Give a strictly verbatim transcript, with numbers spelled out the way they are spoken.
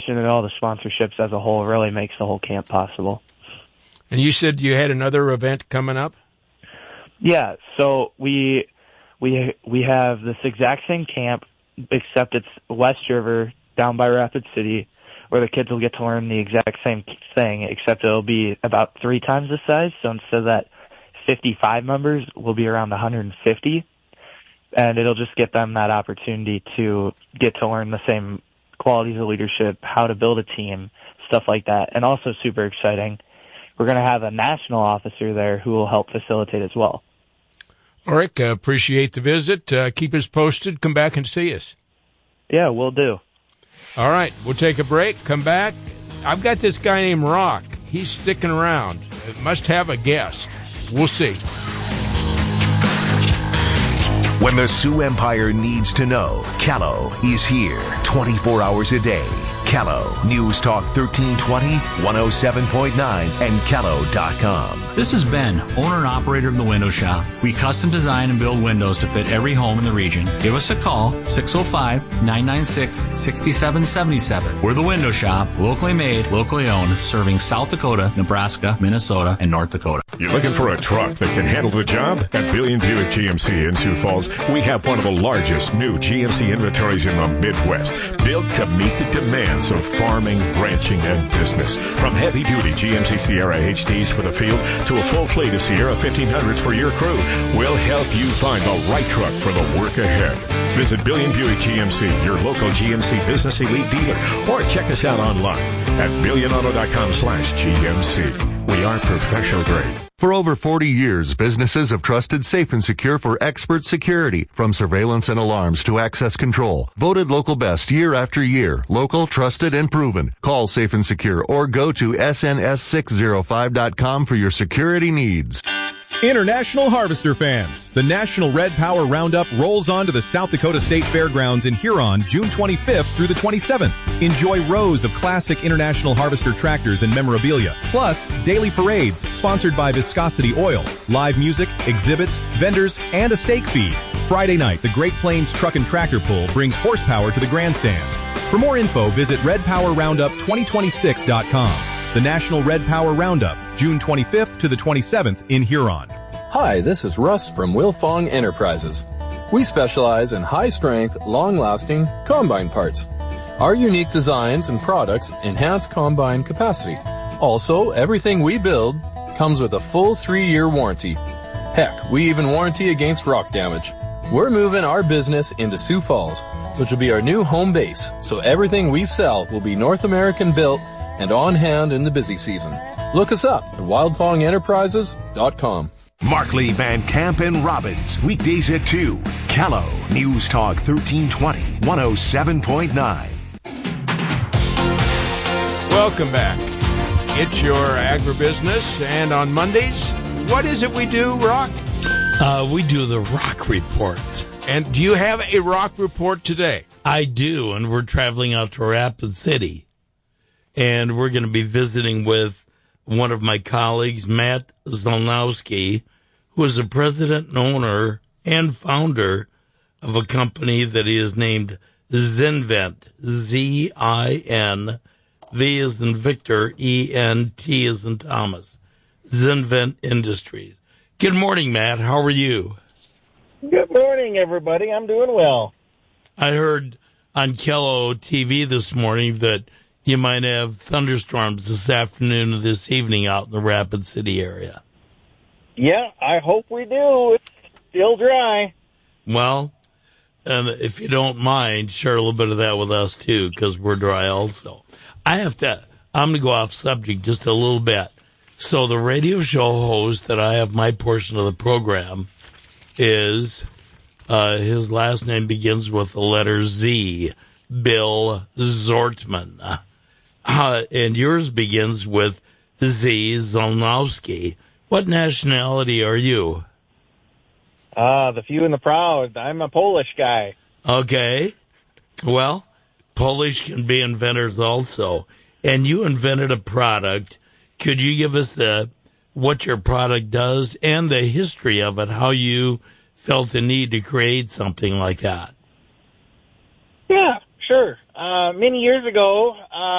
organization and all the sponsorships as a whole really makes the whole camp possible. And you said you had another event coming up? Yeah, so we we we have this exact same camp, except it's West River down by Rapid City, where the kids will get to learn the exact same thing, except it'll be about three times the size. So instead of that fifty-five members, we'll be around one hundred fifty, and it'll just get them that opportunity to get to learn the same qualities of leadership, how to build a team, stuff like that. And also super exciting, we're going to have a national officer there who will help facilitate as well. All right, uh, appreciate the visit. Uh, keep us posted. Come back and see us. Yeah, we'll do. All right, we'll take a break, come back. I've got this guy named Rock. He's sticking around. It must have a guest. We'll see. When the Sioux Empire needs to know, Callow is here twenty-four hours a day. Callow, News Talk thirteen twenty, one oh seven point nine, and callow dot com. This is Ben, owner and operator of The Window Shop. We custom design and build windows to fit every home in the region. Give us a call, six oh five, nine nine six, six seven seven seven. We're The Window Shop, locally made, locally owned, serving South Dakota, Nebraska, Minnesota, and North Dakota. You're looking for a truck that can handle the job? At Billion Buick G M C in Sioux Falls, we have one of the largest new G M C inventories in the Midwest, built to meet the demands of farming, ranching, and business. From heavy-duty G M C Sierra H Ds for the field to a full fleet of Sierra fifteen hundreds for your crew, we'll help you find the right truck for the work ahead. Visit Billion Buick G M C, your local G M C Business Elite dealer, or check us out online at billion auto dot com slash G M C. We are professional grade. For over forty years, businesses have trusted Safe and Secure for expert security, from surveillance and alarms to access control. Voted local best year after year. Local, trusted, and proven. Call Safe and Secure or go to S N S six oh five dot com for your security needs. International Harvester fans, the National Red Power Roundup rolls on to the South Dakota State Fairgrounds in Huron, June twenty-fifth through the twenty-seventh. Enjoy rows of classic International Harvester tractors and memorabilia, plus daily parades sponsored by Viscosity Oil, live music, exhibits, vendors, and a steak feed. Friday night, the Great Plains Truck and Tractor Pull brings horsepower to the grandstand. For more info, visit red power roundup twenty twenty-six dot com. The National Red Power Roundup, June twenty-fifth to the twenty-seventh in Huron. Hi, this is Russ from Wilfong Enterprises. We specialize in high-strength, long-lasting combine parts. Our unique designs and products enhance combine capacity. Also, everything we build comes with a full three-year warranty. Heck, we even warranty against rock damage. We're moving our business into Sioux Falls, which will be our new home base, so everything we sell will be North American built and on hand in the busy season. Look us up at wildfong enterprises dot com. Markley, Van Camp, and Robbins, weekdays at two. Callow, News Talk thirteen twenty, one oh seven point nine. Welcome back. It's your agribusiness, and on Mondays, what is it we do, Rock? Uh, we do the Rock Report. And do you have a Rock Report today? I do, and we're traveling out to Rapid City. And we're going to be visiting with one of my colleagues, Matt Zolnowski, who is the president and owner and founder of a company that he has named Zinvent, Z I N, V as in Victor, E N T as in Thomas, Zinvent Industries. Good morning, Matt. How are you? Good morning, everybody. I'm doing well. I heard on Kello T V this morning that you might have thunderstorms this afternoon or this evening out in the Rapid City area. Yeah, I hope we do. It's still dry. Well, and if you don't mind, share a little bit of that with us, too, because we're dry also. I have to, I'm going to go off subject just a little bit. So the radio show host that I have my portion of the program is, uh, his last name begins with the letter Z, Bill Zortman. Uh, and yours begins with Z, Zolnowski. What nationality are you? Ah, uh, the few and the proud. I'm a Polish guy. Okay. Well, Polish can be inventors also. And you invented a product. Could you give us the what your product does and the history of it, how you felt the need to create something like that? Yeah, sure. Uh, many years ago, uh,